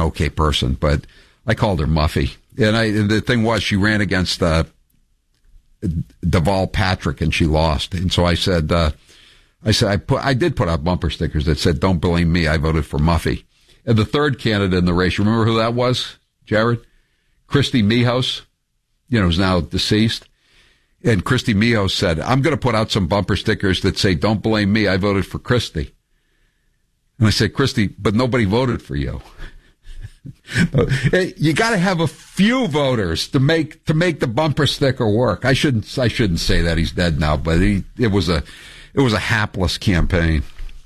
an okay person, but I called her Muffy. And the thing was, she ran against Deval Patrick, and she lost. And so I said, I did put out bumper stickers that said, "Don't blame me, I voted for Muffy." And the third candidate in the race, you remember who that was, Jared? Christy Mijos, who's now deceased. And Christy Mijos said, "I'm going to put out some bumper stickers that say, 'Don't blame me, I voted for Christy.'" And I said, "Christy, but nobody voted for you." You got to have a few voters to make the bumper sticker work. I shouldn't say that, he's dead now, but it was a hapless campaign.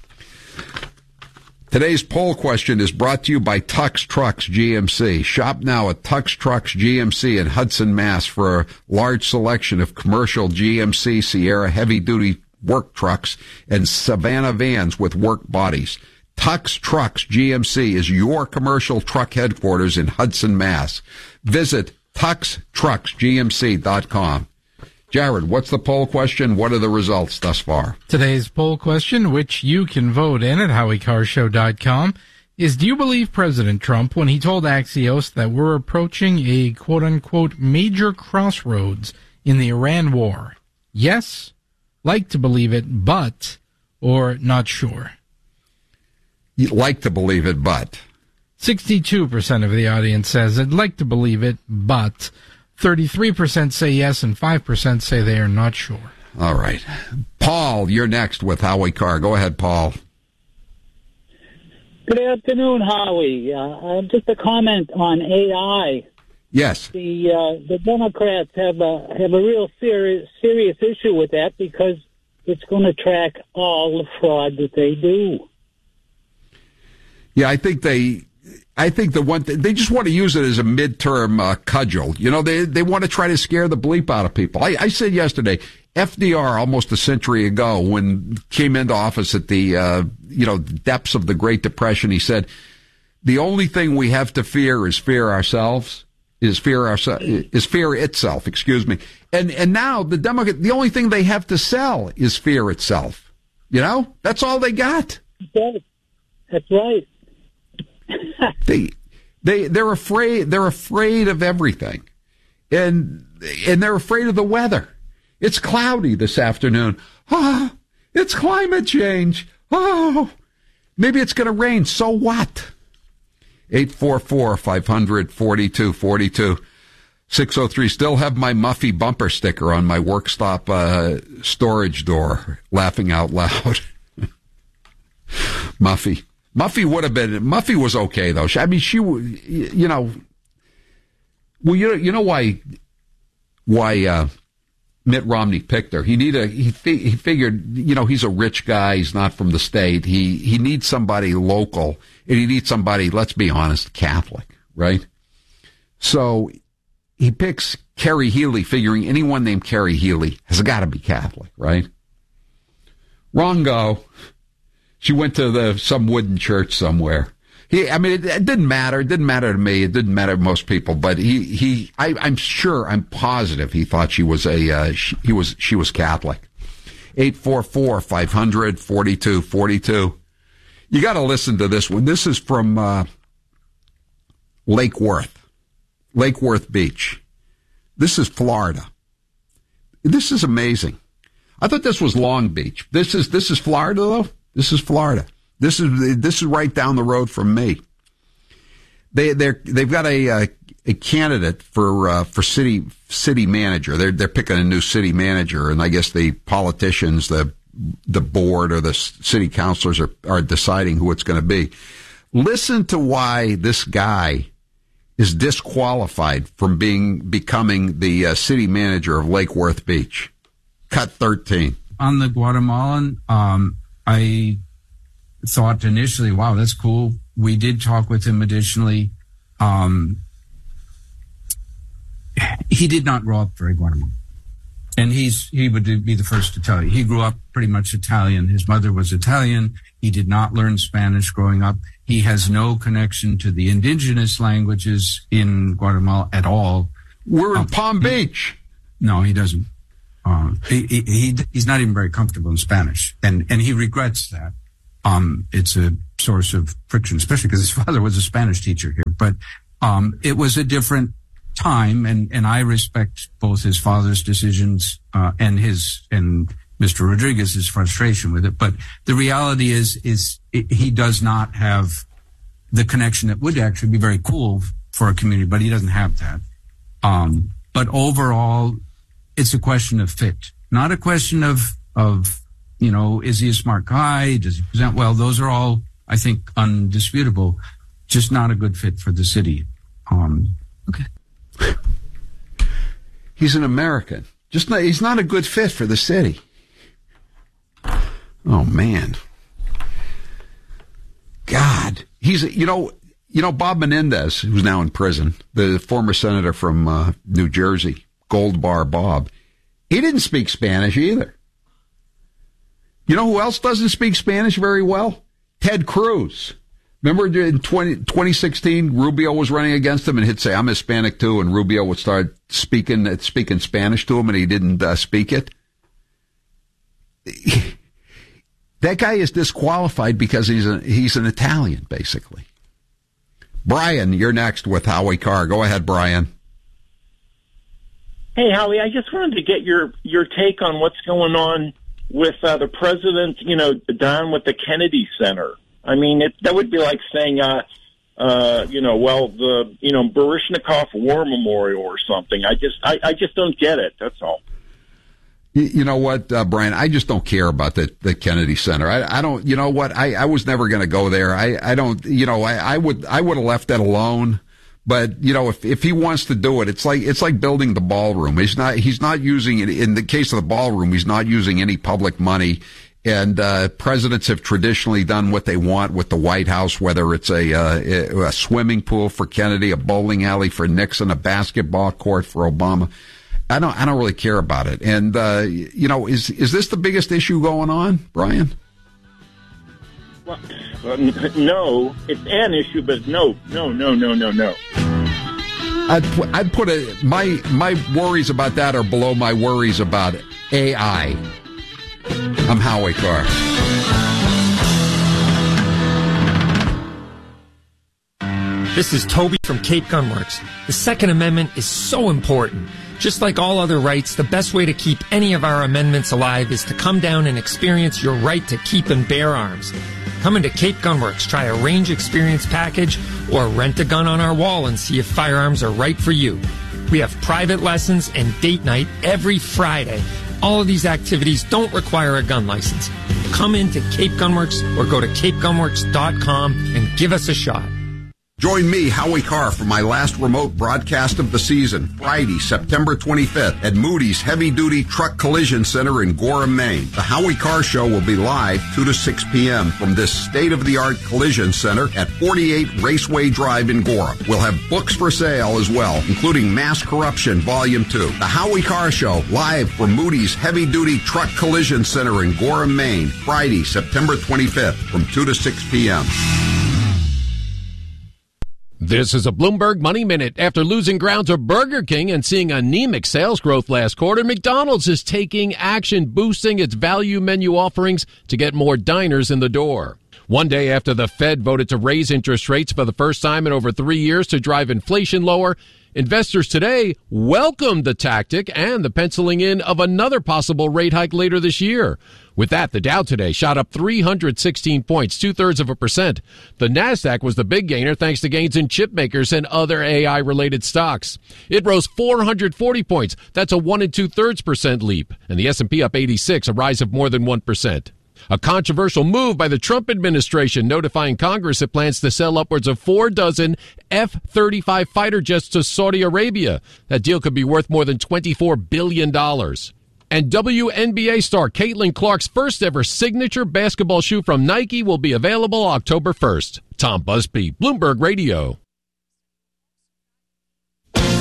Today's poll question is brought to you by Tux Trucks GMC. Shop now at Tux Trucks GMC in Hudson, Mass. for a large selection of commercial GMC Sierra heavy-duty work trucks and Savannah vans with work bodies. Tux Trucks GMC is your commercial truck headquarters in Hudson, Mass. Visit TuxTrucksGMC.com. Jared, what's the poll question? What are the results thus far? Today's poll question, which you can vote in at HowieCarShow.com, is: do you believe President Trump when he told Axios that we're approaching a quote-unquote major crossroads in the Iran war? Yes, like to believe it, but, or not sure? You'd like to believe it, but. 62% of the audience says I'd like to believe it, but 33% say yes and 5% say they are not sure. All right. Paul, you're next with Howie Carr. Go ahead, Paul. Good afternoon, Howie. Just a comment on AI. Yes. The Democrats have a real serious issue with that because it's going to track all the fraud that they do. Yeah, I think the one thing, they just want to use it as a midterm cudgel. They want to try to scare the bleep out of people. I said yesterday, FDR almost a century ago, when came into office at the depths of the Great Depression, he said, "The only thing we have to fear is fear ourselves. Is fear itself." Excuse me. And now the only thing they have to sell is fear itself. That's all they got. That's right. They're afraid of everything, and they're afraid of the weather. It's cloudy this afternoon. It's climate change. Maybe it's going to rain. So what? 844-500-4242. 603. Still have my Muffy bumper sticker on my work stop storage door. Laughing out loud. Muffy would have been. Muffy was okay though. She Well, you know why Mitt Romney picked her. He figured, he's a rich guy. He's not from the state. He needs somebody local, and he needs somebody, let's be honest, Catholic, right? So he picks Carrie Healy, figuring anyone named Carrie Healy has got to be Catholic, right? Wrong go. She went to some wooden church somewhere. It didn't matter. It didn't matter to me. It didn't matter to most people. But I'm positive he thought she was Catholic. 844-500-4242. You got to listen to this one. This is from Lake Worth Beach. This is Florida. This is amazing. I thought this was Long Beach. This is Florida though. This is Florida. This is right down the road from me. They've got a candidate for city manager. They're picking a new city manager, and I guess the politicians, the board or the city councilors are deciding who it's going to be. Listen to why this guy is disqualified from becoming the city manager of Lake Worth Beach. Cut 13. On the Guatemalan, I thought initially, wow, that's cool. We did talk with him additionally. He did not grow up very Guatemalan. And he would be the first to tell you. He grew up pretty much Italian. His mother was Italian. He did not learn Spanish growing up. He has no connection to the indigenous languages in Guatemala at all. We're in Palm Beach. No, he doesn't. He's not even very comfortable in Spanish, and he regrets that. it's a source of friction, especially because his father was a Spanish teacher here. But it was a different time, and I respect both his father's decisions and Mr. Rodriguez's frustration with it. But the reality is he does not have the connection that would actually be very cool for a community, but he doesn't have that. But overall, it's a question of fit, not a question of is he a smart guy? Does he present well? Those are all, I think, undisputable. Just not a good fit for the city. Okay. He's an American. He's not a good fit for the city. Oh man. God. He's Bob Menendez, who's now in prison, the former senator from New Jersey, Gold Bar Bob. He didn't speak Spanish either. You know who else doesn't speak Spanish very well? Ted Cruz. Remember in 2016, Rubio was running against him, and he'd say, "I'm Hispanic too," and Rubio would start speaking Spanish to him, and he didn't speak it. That guy is disqualified because he's an Italian, basically. Brian, you're next with Howie Carr. Go ahead, Brian. Hey, Howie, I just wanted to get your take on what's going on with the president, down with the Kennedy Center. I mean, that would be like saying, the Baryshnikov War Memorial or something. I just don't get it. That's all. You know what, Brian? I just don't care about the Kennedy Center. I don't. You know what? I was never going to go there. I don't. I would have left that alone. But if he wants to do it, it's like building the ballroom. He's not using it. In the case of the ballroom, he's not using any public money. And presidents have traditionally done what they want with the White House, whether it's a swimming pool for Kennedy, a bowling alley for Nixon, a basketball court for Obama. I don't really care about it. And is this the biggest issue going on, Brian? Well, no, it's an issue, but no. I'd put my worries about that are below my worries about AI. I'm Howie Carr. This is Toby from Cape Gunworks. The Second Amendment is so important. Just like all other rights, the best way to keep any of our amendments alive is to come down and experience your right to keep and bear arms. Come into Cape Gunworks, try a range experience package, or rent a gun on our wall and see if firearms are right for you. We have private lessons and date night every Friday. All of these activities don't require a gun license. Come into Cape Gunworks or go to capegunworks.com and give us a shot. Join me, Howie Carr, for my last remote broadcast of the season, Friday, September 25th, at Moody's Heavy Duty Truck Collision Center in Gorham, Maine. The Howie Carr Show will be live 2 to 6 p.m. from this state-of-the-art collision center at 48 Raceway Drive in Gorham. We'll have books for sale as well, including Mass Corruption Volume 2. The Howie Carr Show, live from Moody's Heavy Duty Truck Collision Center in Gorham, Maine, Friday, September 25th, from 2 to 6 p.m. This is a Bloomberg Money Minute. After losing ground to Burger King and seeing anemic sales growth last quarter, McDonald's is taking action, boosting its value menu offerings to get more diners in the door. One day after the Fed voted to raise interest rates for the first time in over 3 years to drive inflation lower, investors today welcomed the tactic and the penciling in of another possible rate hike later this year. With that, the Dow today shot up 316 points, 0.2%. The Nasdaq was the big gainer thanks to gains in chip makers and other AI-related stocks. It rose 440 points. That's a 1 2/3% leap. And the S&P up 86, a rise of more than 1%. A controversial move by the Trump administration notifying Congress it plans to sell upwards of 4 dozen F-35 fighter jets to Saudi Arabia. That deal could be worth more than $24 billion. And WNBA star Caitlin Clark's first ever signature basketball shoe from Nike will be available October 1st. Tom Busby, Bloomberg Radio.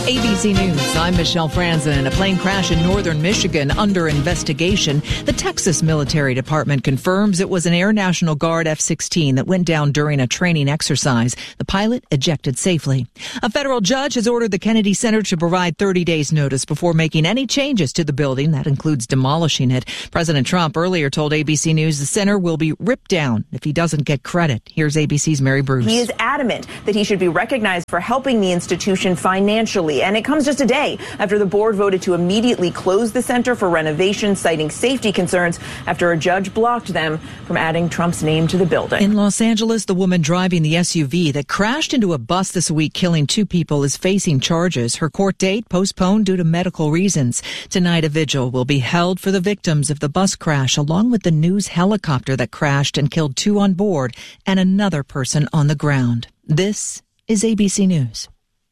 ABC News, I'm Michelle Franzen. A plane crash in northern Michigan under investigation. The Texas Military Department confirms it was an Air National Guard F-16 that went down during a training exercise. The pilot ejected safely. A federal judge has ordered the Kennedy Center to provide 30 days notice before making any changes to the building. That includes demolishing it. President Trump earlier told ABC News the center will be ripped down if he doesn't get credit. Here's ABC's Mary Bruce. He is adamant that he should be recognized for helping the institution financially. And it comes just a day after the board voted to immediately close the center for renovation, citing safety concerns after a judge blocked them from adding Trump's name to the building. In Los Angeles, the woman driving the SUV that crashed into a bus this week, killing 2 people, is facing charges. Her court date postponed due to medical reasons. Tonight, a vigil will be held for the victims of the bus crash, along with the news helicopter that crashed and killed 2 on board and another person on the ground. This is ABC News.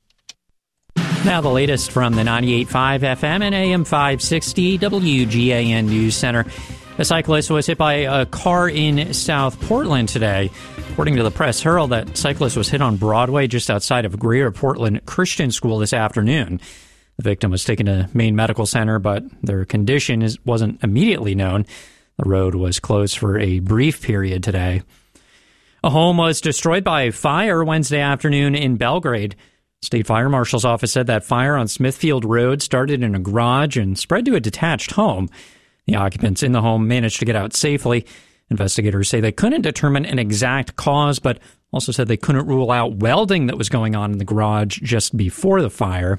Now the latest from the 98.5 FM and AM 560 WGAN News Center. A cyclist was hit by a car in South Portland today. According to the Press Herald, that cyclist was hit on Broadway just outside of Greer Portland Christian School this afternoon. The victim was taken to Maine Medical Center, but their condition wasn't immediately known. The road was closed for a brief period today. A home was destroyed by fire Wednesday afternoon in Belgrade. State Fire Marshal's office said that fire on Smithfield Road started in a garage and spread to a detached home. The occupants in the home managed to get out safely. Investigators say they couldn't determine an exact cause, but also said they couldn't rule out welding that was going on in the garage just before the fire.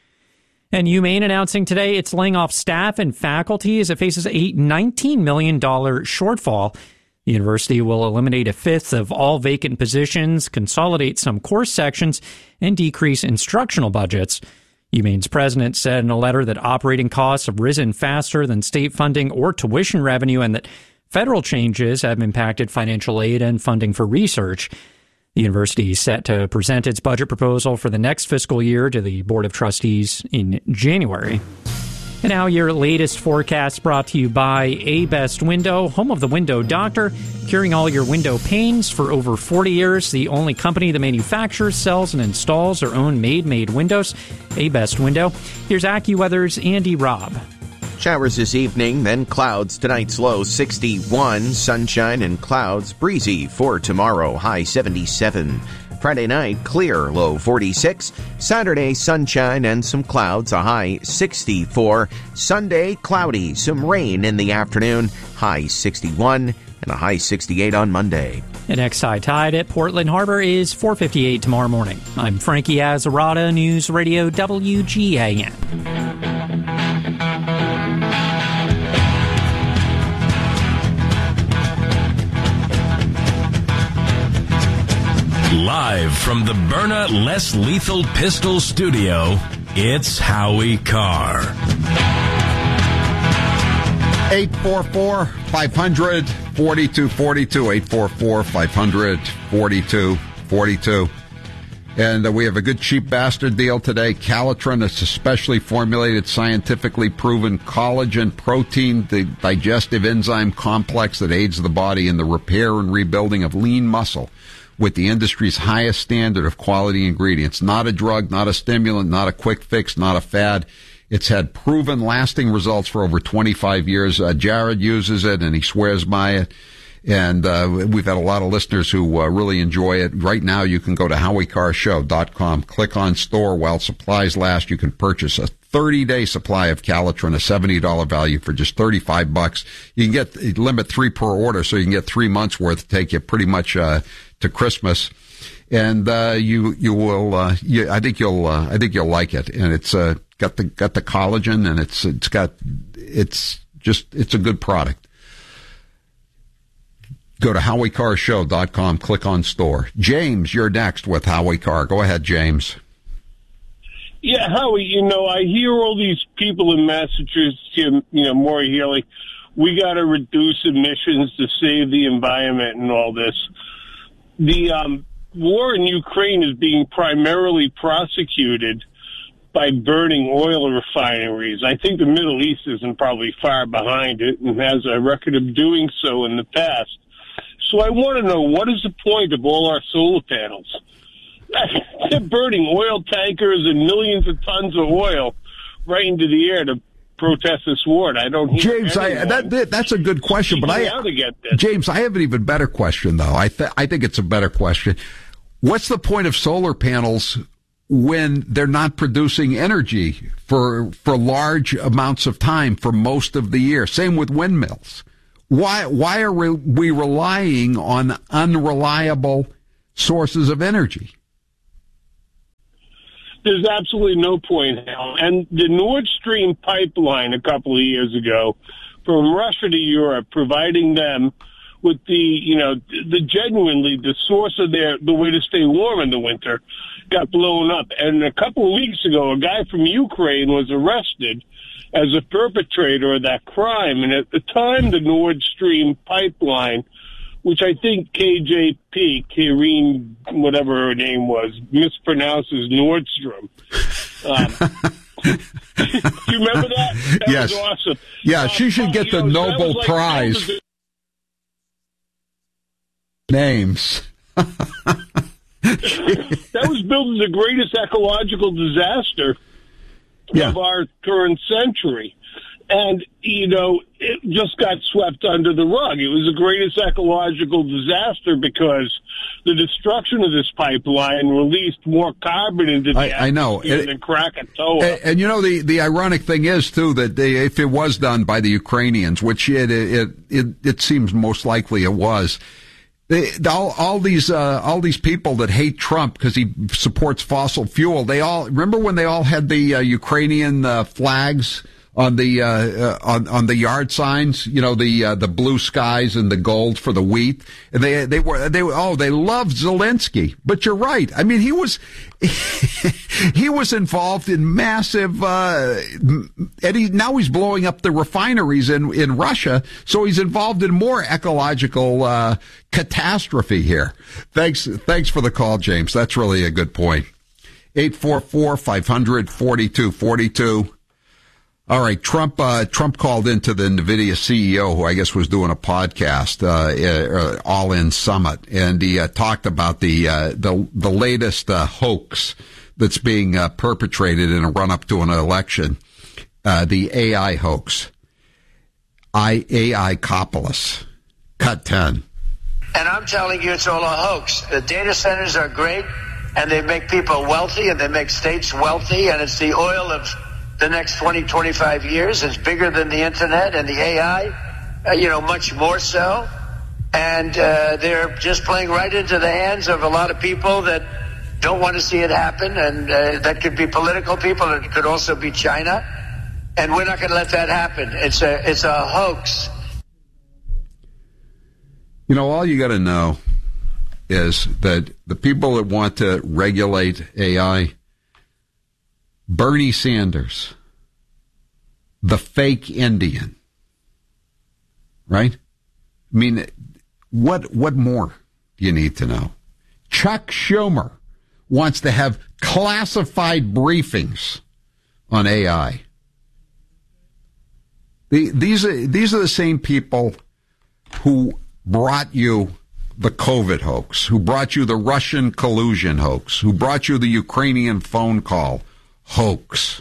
And UMaine announcing today it's laying off staff and faculty as it faces a $19 million shortfall. The university will eliminate 1/5 of all vacant positions, consolidate some course sections, and decrease instructional budgets. UMaine's president said in a letter that operating costs have risen faster than state funding or tuition revenue and that federal changes have impacted financial aid and funding for research. The university is set to present its budget proposal for the next fiscal year to the Board of Trustees in January. And now your latest forecast brought to you by A-Best Window, home of the window doctor, curing all your window pains for over 40 years. The only company that manufactures, sells, and installs their own made windows. A-Best Window. Here's AccuWeather's Andy Robb. Showers this evening, then clouds. Tonight's low 61, sunshine and clouds, breezy for tomorrow, high 77. Friday night, clear, low 46. Saturday, sunshine and some clouds, a high 64. Sunday, cloudy, some rain in the afternoon, high 61, and a high 68 on Monday. The next high tide at Portland Harbor is 4:58 tomorrow morning. I'm Frankie Azzarata, News Radio WGAN. Live from the Byrna Less Lethal Pistol Studio, it's Howie Carr. 844-500-4242, 844-500-4242. And we have a good cheap bastard deal today. Calitrin, it's a specially formulated, scientifically proven collagen protein, the digestive enzyme complex that aids the body in the repair and rebuilding of lean muscle, with the industry's highest standard of quality ingredients. Not a drug, not a stimulant, not a quick fix, not a fad. It's had proven lasting results for over 25 years. Jared uses it and he swears by it. And we've had a lot of listeners who really enjoy it. Right now, you can go to HowieCarrShow.com, click on store while supplies last. You can purchase a 30-day supply of Calitrin, a $70 value for just $35. You can get limit 3 per order, so you can get 3 months worth, take you pretty much to Christmas. And you will I think you'll like it. And it's got the collagen, and it's a good product. Go to HowieCarrShow.com, click on store. James, you're next with Howie Carr. Go ahead, James. Yeah, Howie, I hear all these people in Massachusetts, Maury Healy, we got to reduce emissions to save the environment and all this. The war in Ukraine is being primarily prosecuted by burning oil refineries. I think the Middle East isn't probably far behind it and has a record of doing so in the past. So I want to know, what is the point of all our solar panels? They're burning oil tankers and millions of tons of oil right into the air to protest this war. And I don't hear James, that's a good question, but James, I have an even better question, though. I think it's a better question. What's the point of solar panels when they're not producing energy for large amounts of time for most of the year? Same with windmills. Why are we relying on unreliable sources of energy? There's absolutely no point, Hal. And the Nord Stream pipeline a couple of years ago from Russia to Europe, providing them with genuinely the source of the way to stay warm in the winter, got blown up. And a couple of weeks ago, a guy from Ukraine was arrested as a perpetrator of that crime. And at the time, the Nord Stream pipeline, which I think KJP, Karine, whatever her name was, mispronounces Nordstrom. Do you remember that? That was awesome. Yeah, she should get the Nobel Prize. Names. That was billed as the greatest ecological disaster of our current century. And, it just got swept under the rug. It was the greatest ecological disaster because the destruction of this pipeline released more carbon into the atmosphere than Krakatoa. And the ironic thing is, too, that if it was done by the Ukrainians, which it seems most likely it was, all these people that hate Trump because he supports fossil fuel, they all remember when they all had the Ukrainian flags on the yard signs, the blue skies and the gold for the wheat, and they loved Zelensky. But you're right. I mean, he was involved in massive, and now he's blowing up the refineries in Russia, so he's involved in more ecological catastrophe here. Thanks for the call, James. That's really a good point. 844-500-4242. All right, Trump called into the NVIDIA CEO, who I guess was doing a podcast, All In Summit, and he talked about the latest hoax that's being perpetrated in a run-up to an election, the AI hoax. AI-copolis. Cut 10. And I'm telling you, it's all a hoax. The data centers are great, and they make people wealthy, and they make states wealthy, and it's the oil of the next 20, 25 years. Is bigger than the internet and the AI, much more so. And they're just playing right into the hands of a lot of people that don't want to see it happen. And that could be political people. It could also be China. And we're not going to let that happen. It's a hoax. All you got to know is that the people that want to regulate AI, Bernie Sanders, the fake Indian, right? I mean, what more do you need to know? Chuck Schumer wants to have classified briefings on AI. These are the same people who brought you the COVID hoax, who brought you the Russian collusion hoax, who brought you the Ukrainian phone call hoax.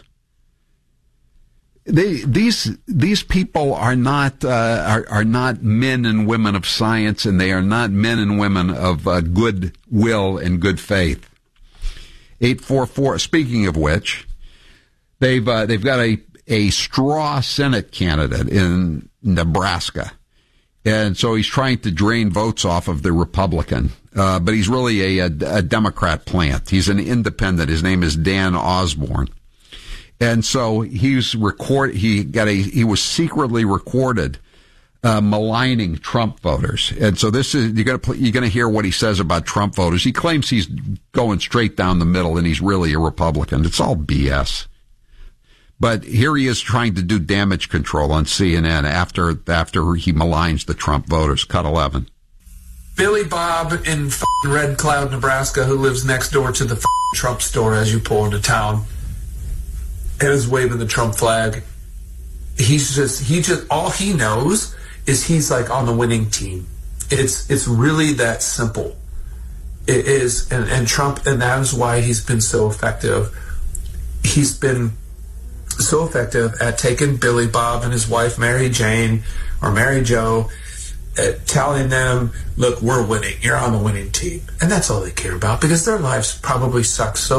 These people are not men and women of science, and they are not men and women of good will and good faith. 844. Speaking of which, they've got a straw Senate candidate in Nebraska, and so he's trying to drain votes off of the Republican. But he's really a Democrat plant. He's an independent. His name is Dan Osborne. And so he was secretly recorded, maligning Trump voters. And so you're going to hear what he says about Trump voters. He claims he's going straight down the middle and he's really a Republican. It's all BS. But here he is trying to do damage control on CNN after he maligns the Trump voters. Cut 11. Billy Bob in Red Cloud, Nebraska, who lives next door to the Trump store as you pull into town, and is waving the Trump flag. He just all he knows is he's like on the winning team. It's really that simple. is, and Trump, and that is why he's been so effective. He's been so effective at taking Billy Bob and his wife Mary Jane or Mary Jo, telling them, look, we're winning, you're on the winning team. And that's all they care about, because their lives probably suck so.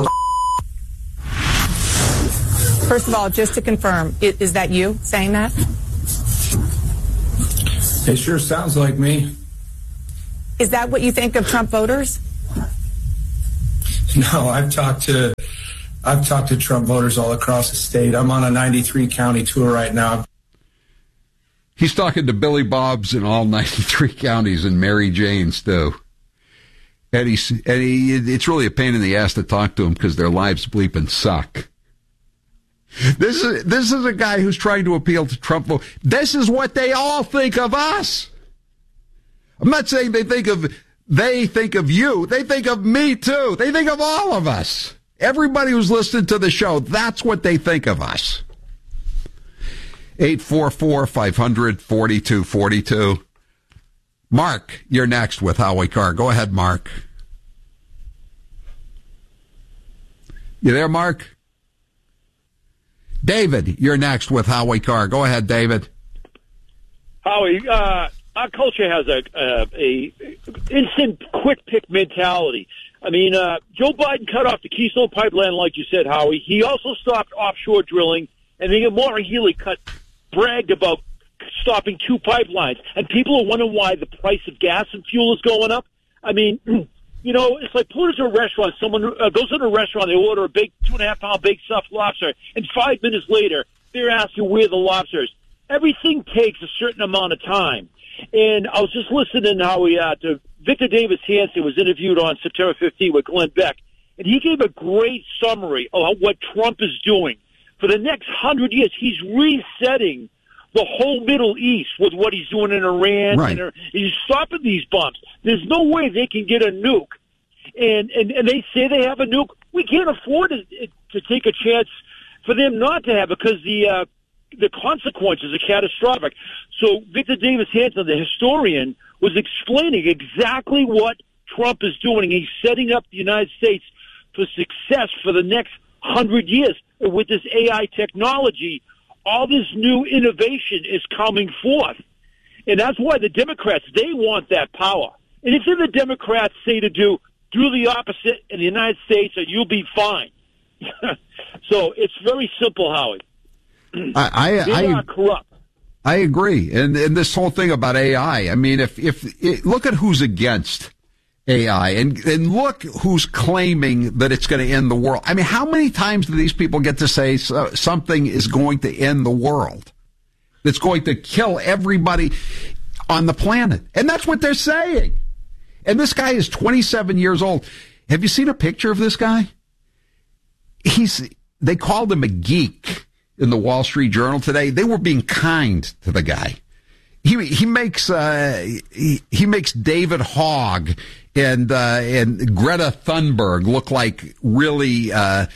First of all, just to confirm, is that you saying that? It sure sounds like me. Is that what you think of Trump voters? No, I've talked to Trump voters all across the state. I'm on a 93 county tour right now. He's talking to Billy Bob's in all 93 counties and Mary Jane's too. And it's really a pain in the ass to talk to him because their lives bleeping suck. This is a guy who's trying to appeal to Trump. This is what they all think of us. I'm not saying they think of you. They think of me too. They think of all of us. Everybody who's listening to the show, that's what they think of us. 844-500-4242. Mark, you're next with Howie Carr. Go ahead, Mark. You there, Mark? David, you're next with Howie Carr. Go ahead, David. Howie, our culture has a instant quick pick mentality. I mean, Joe Biden cut off the Keystone Pipeline, like you said, Howie. He also stopped offshore drilling, and then Maura Healey bragged about stopping 2 pipelines. And people are wondering why the price of gas and fuel is going up. I mean, you know, it's like pulling to a restaurant. Someone goes into a restaurant, they order a big 2.5-pound big stuffed lobster, and 5 minutes later, they're asking where the lobster is. Everything takes a certain amount of time. And I was just listening to Victor Davis Hanson was interviewed on September 15th with Glenn Beck, and he gave a great summary of what Trump is doing. For the next 100 years, he's resetting the whole Middle East with what he's doing in Iran. Right. And he's stopping these bombs. There's no way they can get a nuke. And they say they have a nuke. We can't afford to take a chance for them not to have it because the consequences are catastrophic. So Victor Davis Hanson, the historian, was explaining exactly what Trump is doing. He's setting up the United States for success for the next 100 years. With this AI technology, all this new innovation is coming forth. And that's why the Democrats, they want that power. Anything the Democrats say to do the opposite in the United States and you'll be fine. So it's very simple, Howie. They are corrupt. I agree. And this whole thing about AI, I mean, if look at who's against AI and look who's claiming that it's going to end the world. I mean, how many times do these people get to say something is going to end the world? That's going to kill everybody on the planet. And that's what they're saying. And this guy is 27 years old. Have you seen a picture of this guy? They called him a geek in the Wall Street Journal today. They were being kind to the guy. He makes David Hogg and Greta Thunberg look like really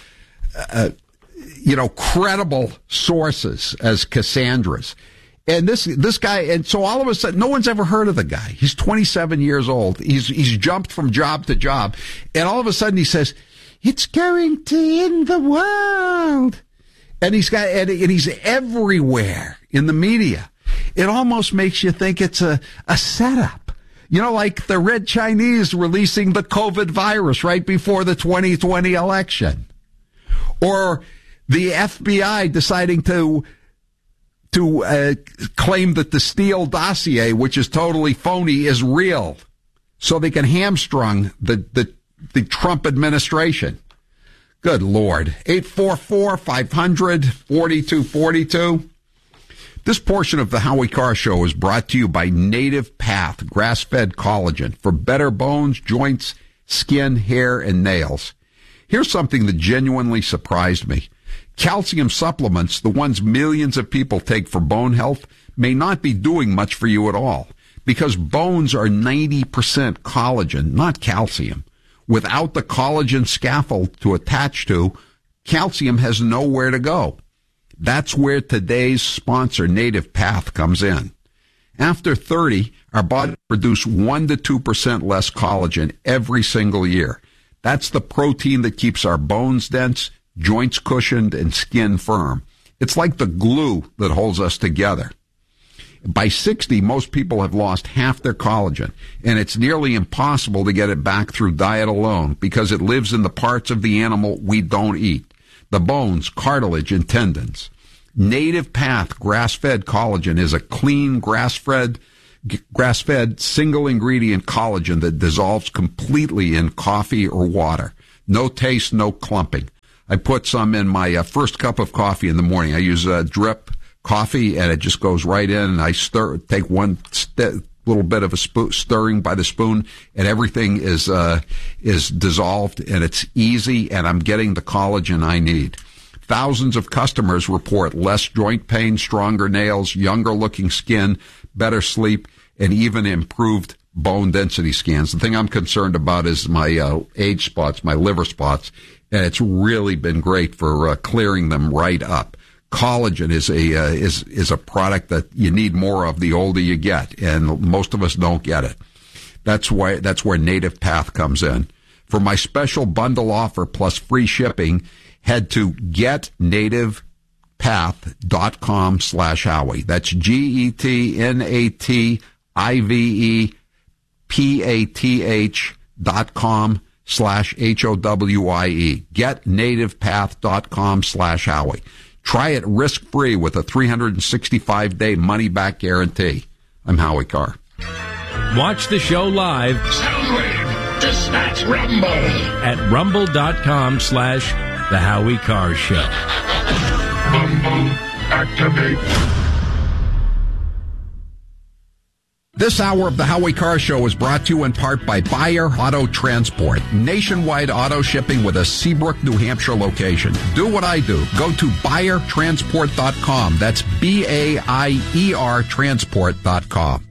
credible sources as Cassandras. And this guy, and so all of a sudden, no one's ever heard of the guy. He's 27 years old. He's jumped from job to job, and all of a sudden he says, "It's going to end the world." And he's everywhere in the media. It almost makes you think it's a setup. You know, like the Red Chinese releasing the COVID virus right before the 2020 election. Or the FBI deciding to claim that the Steele dossier, which is totally phony, is real. So they can hamstrung the Trump administration. Good Lord. 844-500-4242. This portion of the Howie Carr Show is brought to you by Native Path grass-fed collagen for better bones, joints, skin, hair, and nails. Here's something that genuinely surprised me. Calcium supplements, the ones millions of people take for bone health, may not be doing much for you at all because bones are 90% collagen, not calcium. Without the collagen scaffold to attach to, calcium has nowhere to go. That's where today's sponsor, Native Path, comes in. After 30, our body produces 1 to 2% less collagen every single year. That's the protein that keeps our bones dense, joints cushioned, and skin firm. It's like the glue that holds us together. By 60, most people have lost half their collagen, and it's nearly impossible to get it back through diet alone because it lives in the parts of the animal we don't eat, the bones, cartilage, and tendons. Native Path grass-fed collagen is a clean, grass-fed, single-ingredient collagen that dissolves completely in coffee or water. No taste, no clumping. I put some in my first cup of coffee in the morning. I use drip coffee, and it just goes right in, and I take one little bit of a stirring by the spoon, and everything is dissolved, and it's easy, and I'm getting the collagen I need. Thousands of customers report less joint pain, stronger nails, younger-looking skin, better sleep, and even improved bone density scans. The thing I'm concerned about is my age spots, my liver spots, and it's really been great for clearing them right up. Collagen is a product that you need more of the older you get, and most of us don't get it. That's where Native Path comes in. For my special bundle offer plus free shipping, head to getnativepath.com/Howie. That's GETNATIVEPATH.com/HOWIE. Getnativepath.com/Howie. Try it risk-free with a 365-day money-back guarantee. I'm Howie Carr. Watch the show live. Soundwave, dispatch Rumble. At rumble.com/The Howie Carr Show. Rumble, activate. This hour of the Howie Carr Show is brought to you in part by Buyer Auto Transport. Nationwide auto shipping with a Seabrook, New Hampshire location. Do what I do. Go to buyertransport.com. That's BAIER transport.com.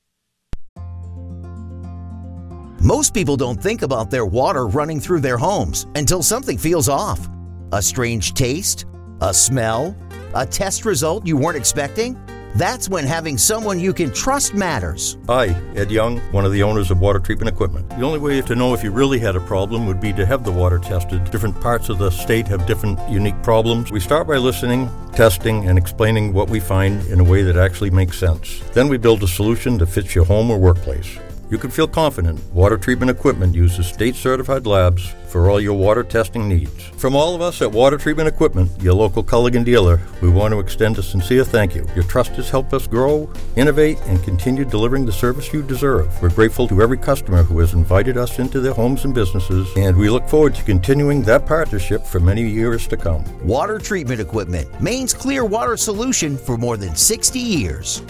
Most people don't think about their water running through their homes until something feels off. A strange taste? A smell? A test result you weren't expecting? That's when having someone you can trust matters. Hi, Ed Young, one of the owners of Water Treatment Equipment. The only way to know if you really had a problem would be to have the water tested. Different parts of the state have different unique problems. We start by listening, testing, and explaining what we find in a way that actually makes sense. Then we build a solution that fits your home or workplace. You can feel confident Water Treatment Equipment uses state-certified labs for all your water testing needs. From all of us at Water Treatment Equipment, your local Culligan dealer, we want to extend a sincere thank you. Your trust has helped us grow, innovate, and continue delivering the service you deserve. We're grateful to every customer who has invited us into their homes and businesses, and we look forward to continuing that partnership for many years to come. Water Treatment Equipment, Maine's clear water solution for more than 60 years.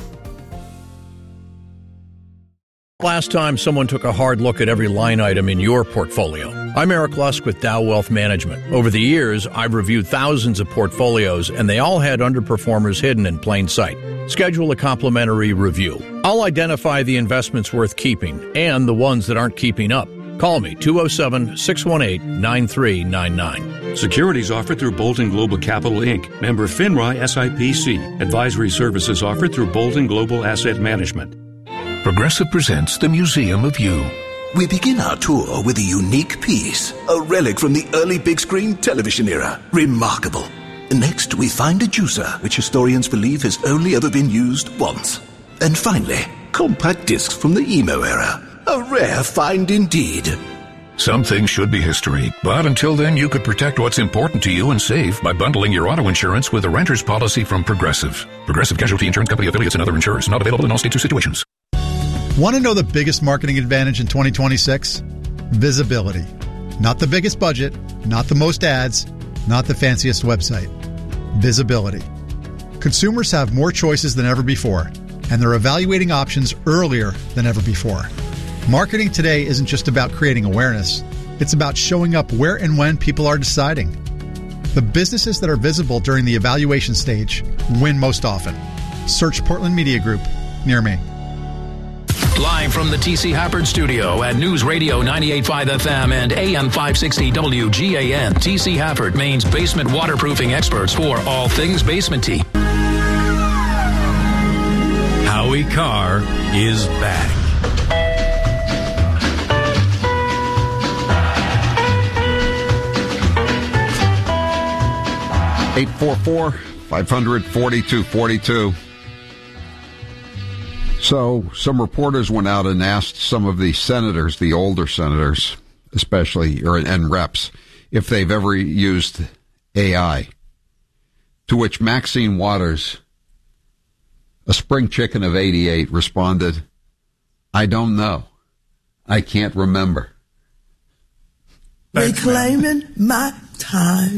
Last time someone took a hard look at every line item in your portfolio. I'm Eric Lusk with Dow Wealth Management. Over the years, I've reviewed thousands of portfolios, and they all had underperformers hidden in plain sight. Schedule a complimentary review. I'll identify the investments worth keeping and the ones that aren't keeping up. Call me, 207-618-9399. Securities offered through Bolton Global Capital, Inc., member FINRA SIPC. Advisory services offered through Bolton Global Asset Management. Progressive presents the Museum of You. We begin our tour with a unique piece, a relic from the early big screen television era. Remarkable. Next, we find a juicer, which historians believe has only ever been used once. And finally, compact discs from the emo era. A rare find indeed. Some things should be history, but until then you could protect what's important to you and save by bundling your auto insurance with a renter's policy from Progressive. Progressive Casualty Insurance Company affiliates and other insurers. Not available in all states or situations. Want to know the biggest marketing advantage in 2026? Visibility. Not the biggest budget, not the most ads, not the fanciest website. Visibility. Consumers have more choices than ever before, and they're evaluating options earlier than ever before. Marketing today isn't just about creating awareness. It's about showing up where and when people are deciding. The businesses that are visible during the evaluation stage win most often. Search Portland Media Group near me. Live from the T.C. Hafford Studio at News Radio 98.5 FM and AM 560 WGAN. T.C. Hafford, Maine's basement waterproofing experts for all things basement-y. Howie Carr is back. 844-500-4242. So some reporters went out and asked some of the senators, the older senators especially, and reps, if they've ever used AI. To which Maxine Waters, a spring chicken of 88, responded, "I don't know. I can't remember." Reclaiming my time.